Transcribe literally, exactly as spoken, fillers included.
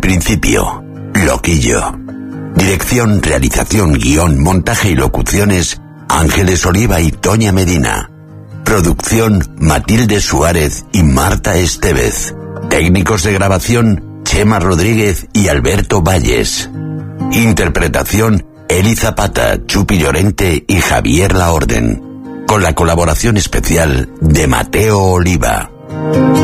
principio, Loquillo. Dirección, realización, guión, montaje y locuciones, Ángeles Oliva y Toña Medina. Producción, Matilde Suárez y Marta Estevez. Técnicos de grabación, Chema Rodríguez y Alberto Valles. Interpretación, Eli Zapata, Chupi Llorente y Javier Laorden. Con la colaboración especial de Mateo Oliva.